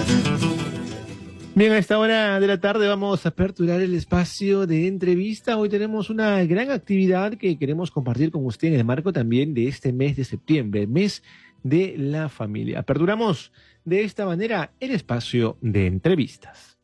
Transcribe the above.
Bien, a esta hora de la tarde vamos a aperturar el espacio de entrevista. Hoy tenemos una gran actividad que queremos compartir con usted en el marco también de este mes de septiembre, mes de la familia. Aperturamos de esta manera el espacio de entrevistas.